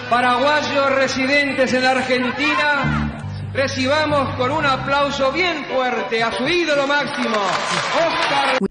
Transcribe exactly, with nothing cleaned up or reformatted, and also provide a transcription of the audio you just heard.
paraguayos residentes en la Argentina, recibamos con un aplauso bien fuerte a su ídolo máximo, Oscar